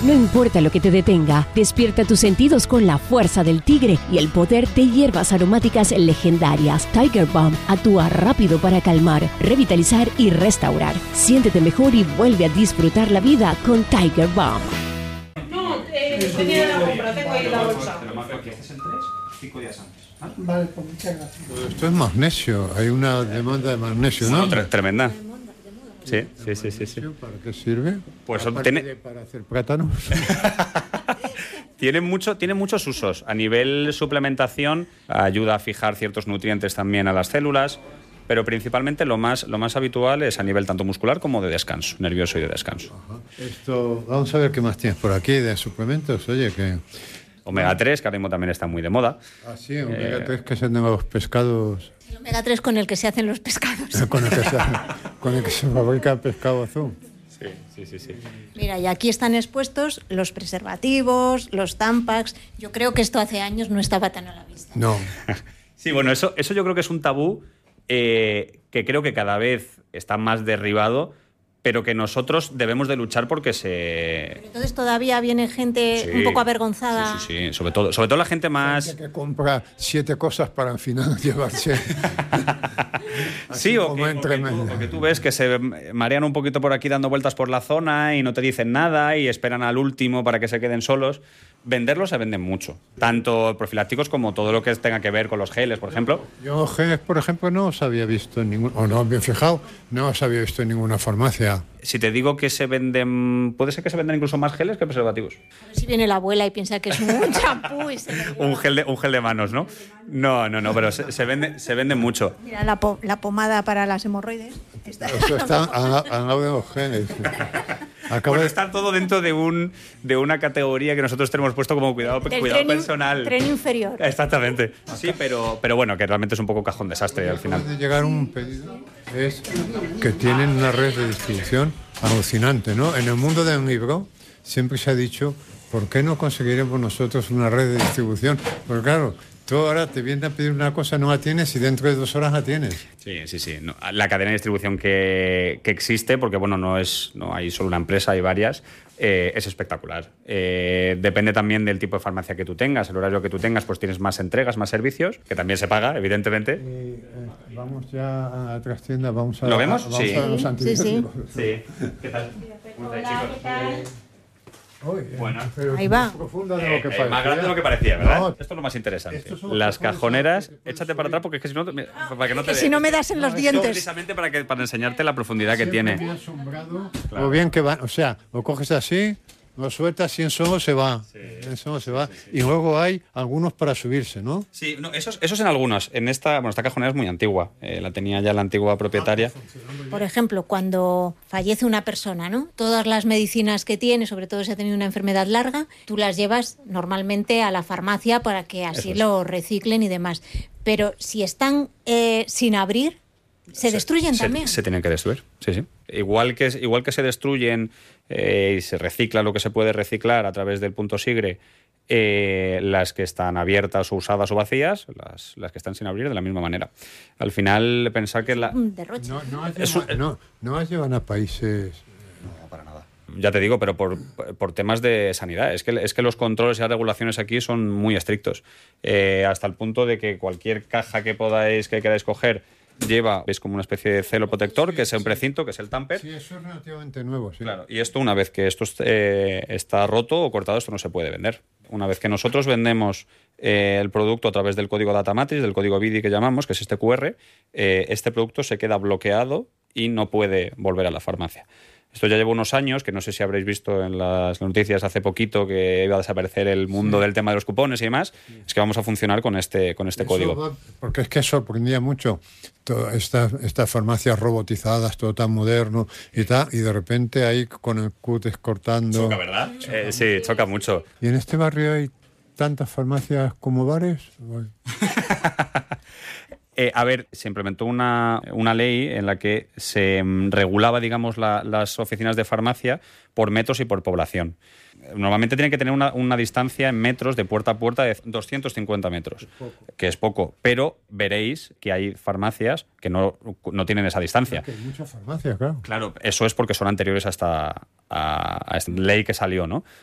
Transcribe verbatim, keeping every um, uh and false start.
No importa lo que te detenga, despierta tus sentidos con la fuerza del tigre y el poder de hierbas aromáticas legendarias. Tiger Balm actúa rápido para calmar, revitalizar y restaurar. Siéntete mejor y vuelve a disfrutar la vida con Tiger Balm. No, eh, tenía la compra, tengo ahí la bolsa. Te lo marco aquí, haces en tres, cinco días antes. ¿Vale? Vale, pues muchas gracias. Pues esto es magnesio, hay una demanda de magnesio, ¿no? Tre- tremenda. Sí, sí, sí, sí, sí. ¿Para qué sirve? Pues Aparte tiene- de para hacer plátanos. Tiene, mucho, tiene muchos usos. A nivel suplementación, ayuda a fijar ciertos nutrientes también a las células, pero principalmente lo más, lo más habitual es a nivel tanto muscular como de descanso, nervioso y de descanso. Ajá. Esto, vamos a ver qué más tienes por aquí de suplementos. Oye, que omega tres, que ahora mismo también está muy de moda. así, omega tres que se den a los pescados, El omega tres con el que se hacen los pescados. con el que se, con el que se fabrica el pescado azul. Sí, sí, sí, sí. Mira, y aquí están expuestos los preservativos, los Tampax. Yo creo que esto hace años no estaba tan a la vista. No, Sí, bueno, eso, eso yo creo que es un tabú eh, que creo que cada vez está más derribado, pero que nosotros debemos de luchar porque se... Entonces todavía viene gente Sí, un poco avergonzada. Sí, sí, sí. Sobre todo, sobre todo la gente más... gente que compra siete cosas para al final llevarse. Sí, o como que, entre o que tú, medio. o que tú ves que se marean un poquito por aquí dando vueltas por la zona y no te dicen nada y esperan al último para que se queden solos. Venderlos se venden mucho, tanto profilácticos como todo lo que tenga que ver con los geles, por ejemplo. Yo geles, por ejemplo, no os había visto en ningún, o no, bien fijado, no os había visto en ninguna farmacia. Si te digo que se venden, puede ser que se venden incluso más geles que preservativos. A ver si viene la abuela y piensa que es un champú y se lo lleva. Un gel de, un gel de manos, ¿no? No, no, no, pero se, se vende, se vende mucho. Mira, la, po- la pomada para las hemorroides. Está- Eso está al, al lado de los geles. Acabo Bueno, de está todo dentro de un de una categoría que nosotros tenemos puesto como cuidado, Del cuidado tren in- personal. tren inferior. Exactamente. Sí, pero, pero bueno, que realmente es un poco cajón desastre al final. de llegar un pedido es que tienen una red de distribución alucinante, ¿no? En el mundo del libro siempre se ha dicho, ¿por qué no conseguiremos nosotros una red de distribución? Porque claro, tú ahora te vienen a pedir una cosa, no la tienes y dentro de dos horas la tienes. Sí, sí, sí. No, la cadena de distribución que, que existe, porque bueno, no es no hay solo una empresa, hay varias, eh, es espectacular. Eh, depende también del tipo de farmacia que tú tengas, el horario que tú tengas, pues tienes más entregas, más servicios, que también se paga, evidentemente. Y, eh, vamos ya a la trastienda, vamos a, ¿Lo vemos? a- vamos Sí. a los Sí, antibióticos. Sí. ¿Qué tal? ¿Cómo estáis, chicos? Uy, eh, Bueno. pero Ahí es va. más profunda de Eh, lo que eh, parecía. más grande de lo que parecía, ¿verdad? No, Esto es lo más interesante. estos son los Las cajones, cajoneras, que puedes échate para subir. atrás porque es que si no, te- para que no te Que dé. si no me das en los Esto dientes. precisamente para, que, para enseñarte la profundidad que Siempre me tiene. ha asombrado lo bien que va, o sea, lo coges así, lo sueltas y en solo se va. En solo se va. Y luego hay algunos para subirse, ¿no? Sí, no, esos, esos en algunos. En esta, bueno, esta cajonera es muy antigua. Eh, la tenía ya la antigua propietaria. Por ejemplo, cuando fallece una persona, ¿no? Todas las medicinas que tiene, sobre todo si ha tenido una enfermedad larga, tú las llevas normalmente a la farmacia para que así Eso es. lo reciclen y demás. Pero si están eh, sin abrir, se, destruyen se, también. Se tienen que destruir, sí, sí. Igual que, igual que se destruyen eh, y se recicla lo que se puede reciclar a través del punto sigre, eh, las que están abiertas o usadas o vacías, las, las que están sin abrir de la misma manera. Al final, pensar que la... Un derroche. No, no, las Eso- llevan, no, no las llevan a países. Ya te digo, pero por, por temas de sanidad. Es que, es que los controles y las regulaciones aquí son muy estrictos. Eh, hasta el punto de que cualquier caja que podáis, que queráis coger, lleva, veis, como una especie de celo protector, que es un precinto, que es el tamper. Sí, eso es relativamente nuevo, sí. Claro, y esto, una vez que esto eh, está roto o cortado, esto no se puede vender. Una vez que nosotros vendemos eh, el producto a través del código Data Matrix, del código B I D I que llamamos, que es este cu erre, eh, este producto se queda bloqueado y no puede volver a la farmacia. Esto ya lleva unos años, que no sé si habréis visto en las noticias hace poquito que iba a desaparecer el mundo Sí. del tema de los cupones y demás. Es que vamos a funcionar con este, con este Eso código. va- porque es que sorprendía mucho todas estas estas farmacias robotizadas, todo tan moderno y tal, y de repente ahí con el cutis cortando. Choca, ¿verdad? Eh, sí, choca mucho. ¿Y en este barrio hay tantas farmacias como bares? Eh, a ver, se implementó una, una ley en la que se mm, regulaba, digamos, la- las oficinas de farmacia por metros y por población. Normalmente tienen que tener una, una distancia en metros de puerta a puerta de doscientos cincuenta metros, que es poco, pero veréis que hay farmacias que no, no tienen esa distancia. Que hay muchas farmacias, claro. Claro, eso es porque son anteriores a esta, a, a esta ley que salió, ¿no?